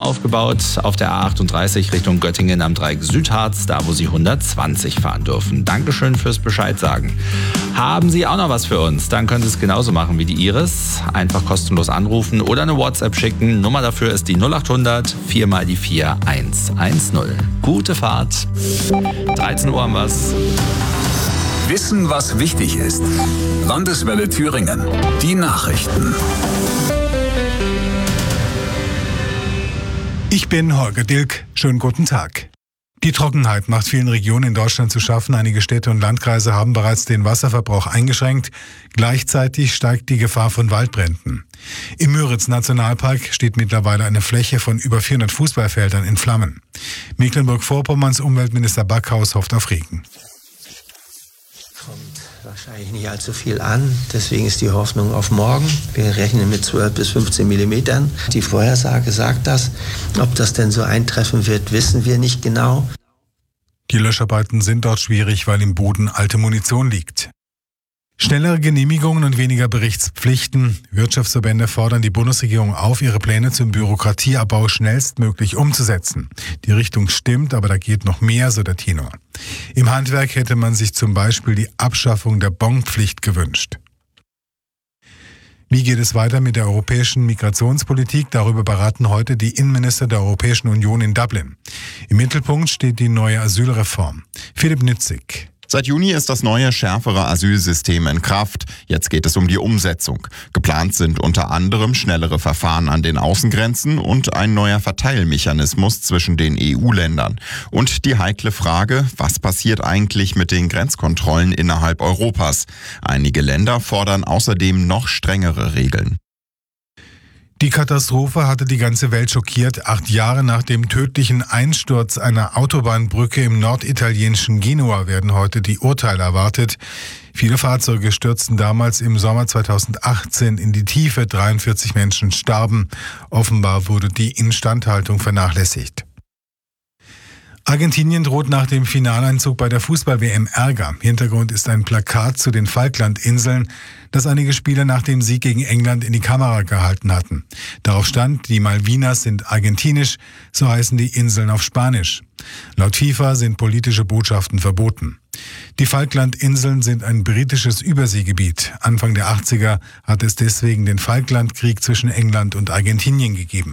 aufgebaut auf der A38 Richtung Göttingen am Dreieck Südharz, da wo Sie 120 fahren dürfen. Dankeschön fürs Bescheid sagen. Haben Sie auch noch was für uns? Dann können Sie es genauso machen wie die Iris. Einfach kostenlos anrufen oder eine WhatsApp schicken. Nummer dafür ist die 0800 4 mal die 4 110. Gute Fahrt. 13 Uhr haben wir's. Wissen, was wichtig ist. Landeswelle Thüringen. Die Nachrichten. Ich bin Holger Dilk. Schönen guten Tag. Die Trockenheit macht vielen Regionen in Deutschland zu schaffen. Einige Städte und Landkreise haben bereits den Wasserverbrauch eingeschränkt. Gleichzeitig steigt die Gefahr von Waldbränden. Im Müritz-Nationalpark steht mittlerweile eine Fläche von über 400 Fußballfeldern in Flammen. Mecklenburg-Vorpommerns Umweltminister Backhaus hofft auf Regen. Kommt wahrscheinlich nicht allzu viel an, deswegen ist die Hoffnung auf morgen. Wir rechnen mit 12 bis 15 Millimetern. Die Vorhersage sagt das. Ob das denn so eintreffen wird, wissen wir nicht genau. Die Löscharbeiten sind dort schwierig, weil im Boden alte Munition liegt. Schnellere Genehmigungen und weniger Berichtspflichten. Wirtschaftsverbände fordern die Bundesregierung auf, ihre Pläne zum Bürokratieabbau schnellstmöglich umzusetzen. Die Richtung stimmt, aber da geht noch mehr, so der Tenor. Im Handwerk hätte man sich zum Beispiel die Abschaffung der Bonpflicht gewünscht. Wie geht es weiter mit der europäischen Migrationspolitik? Darüber beraten heute die Innenminister der Europäischen Union in Dublin. Im Mittelpunkt steht die neue Asylreform. Philipp Nützig. Seit Juni ist das neue, schärfere Asylsystem in Kraft. Jetzt geht es um die Umsetzung. Geplant sind unter anderem schnellere Verfahren an den Außengrenzen und ein neuer Verteilmechanismus zwischen den EU-Ländern. Und die heikle Frage, was passiert eigentlich mit den Grenzkontrollen innerhalb Europas? Einige Länder fordern außerdem noch strengere Regeln. Die Katastrophe hatte die ganze Welt schockiert. 8 Jahre nach dem tödlichen Einsturz einer Autobahnbrücke im norditalienischen Genua werden heute die Urteile erwartet. Viele Fahrzeuge stürzten damals im Sommer 2018 in die Tiefe. 43 Menschen starben. Offenbar wurde die Instandhaltung vernachlässigt. Argentinien droht nach dem Finaleinzug bei der Fußball-WM Ärger. Hintergrund ist ein Plakat zu den Falklandinseln, das einige Spieler nach dem Sieg gegen England in die Kamera gehalten hatten. Darauf stand, die Malvinas sind argentinisch, so heißen die Inseln auf Spanisch. Laut FIFA sind politische Botschaften verboten. Die Falklandinseln sind ein britisches Überseegebiet. Anfang der 80er hat es deswegen den Falklandkrieg zwischen England und Argentinien gegeben.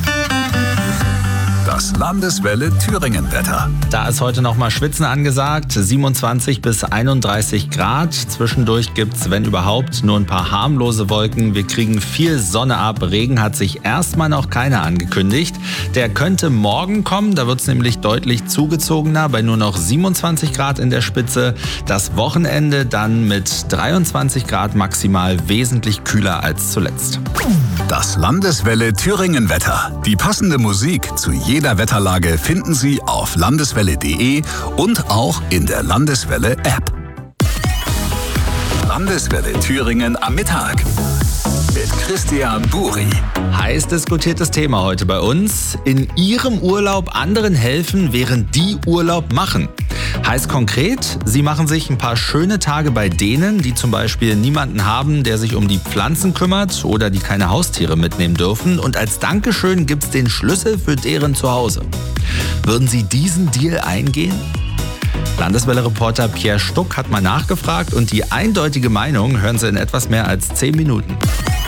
Das Landeswelle Thüringen-Wetter. Da ist heute nochmal Schwitzen angesagt, 27 bis 31 Grad. Zwischendurch gibt's, wenn überhaupt, nur ein paar harmlose Wolken. Wir kriegen viel Sonne ab. Regen hat sich erstmal noch keiner angekündigt. Der könnte morgen kommen, da wird's nämlich deutlich zugezogener, bei nur noch 27 Grad in der Spitze. Das Wochenende dann mit 23 Grad maximal wesentlich kühler als zuletzt. Das Landeswelle Thüringen-Wetter. Die passende Musik zu jeder Wetterlage finden Sie auf landeswelle.de und auch in der Landeswelle-App. Landeswelle Thüringen am Mittag mit Christian Buri. Heiß diskutiertes Thema heute bei uns. In Ihrem Urlaub anderen helfen, während die Urlaub machen. Heißt konkret, Sie machen sich ein paar schöne Tage bei denen, die zum Beispiel niemanden haben, der sich um die Pflanzen kümmert oder die keine Haustiere mitnehmen dürfen. Und als Dankeschön gibt's den Schlüssel für deren Zuhause. Würden Sie diesen Deal eingehen? Landeswelle-Reporter Pierre Stuck hat mal nachgefragt und die eindeutige Meinung hören Sie in etwas mehr als 10 Minuten.